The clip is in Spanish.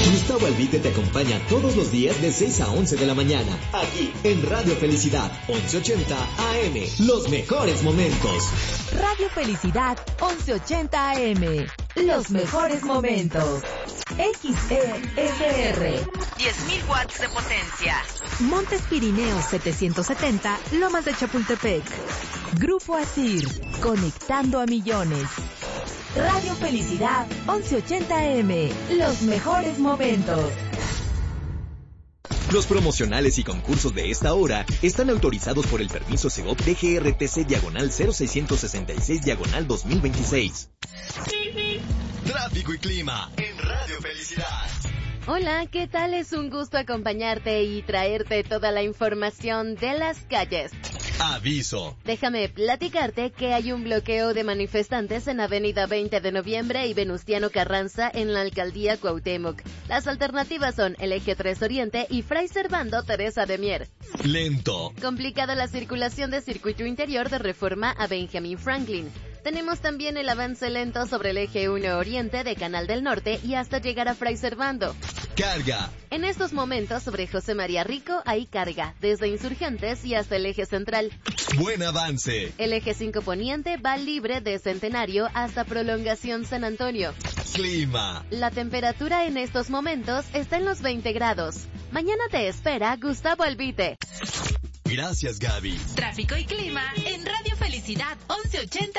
Gustavo Albite te acompaña todos los días de 6 a 11 de la mañana, aquí en Radio Felicidad, 1180 AM. Los mejores momentos. Radio Felicidad, 1180 AM. Los mejores momentos. XESR. 10.000 watts de potencia. Montes Pirineos 770, Lomas de Chapultepec. Grupo Asir, conectando a millones. Radio Felicidad, 1180 AM. Los mejores momentos. Los promocionales y concursos de esta hora están autorizados por el permiso Segov DGRTC/0666/2026. Tráfico y clima en Radio Felicidad. Hola, ¿qué tal? Es un gusto acompañarte y traerte toda la información de las calles. Aviso. Déjame platicarte que hay un bloqueo de manifestantes en Avenida 20 de Noviembre y Venustiano Carranza en la Alcaldía Cuauhtémoc. Las alternativas son el Eje 3 Oriente y Fray Servando Teresa de Mier. Lento. Complicada la circulación de Circuito Interior de Reforma a Benjamin Franklin. Tenemos también el avance lento sobre el Eje 1 Oriente de Canal del Norte y hasta llegar a Fray Servando. Carga. En estos momentos sobre José María Rico hay carga, desde Insurgentes y hasta el Eje Central. Buen avance. El Eje 5 Poniente va libre de Centenario hasta Prolongación San Antonio. Clima. La temperatura en estos momentos está en los 20 grados. Mañana te espera Gustavo Albite. Gracias, Gaby. Tráfico y clima en Radio Felicidad 1180